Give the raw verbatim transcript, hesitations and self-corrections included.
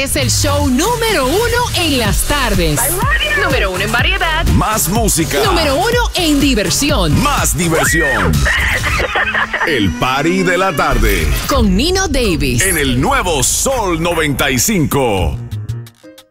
es el show número uno en las tardes. Número uno en variedad. Más música. Número uno en diversión. Más diversión. El Party de la Tarde. Con Nino Davis. En el nuevo Sol noventa y cinco.